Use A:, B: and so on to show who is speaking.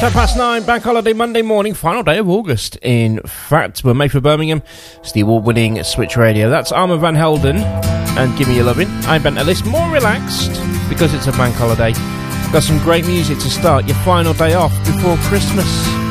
A: 9, bank holiday Monday morning, final day of August. In fact, we're made for Birmingham. It's the award-winning Switch Radio. That's Armand Van Helden and Gimme Your Lovin'. I'm Ben Ellis, more relaxed because it's a bank holiday. Got some great music to start your final day off before Christmas.